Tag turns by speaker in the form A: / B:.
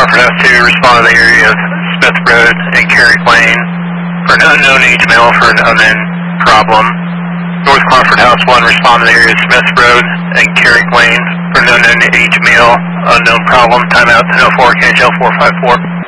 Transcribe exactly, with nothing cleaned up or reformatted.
A: Crawford House two, respond to the area of Smith Road and Carrick Lane for an unknown age male for an unknown problem. North Crawford House one, respond to the area of Smith Road and Carrick Lane for an unknown age male, unknown problem. Timeout ten oh four, K H L four five four.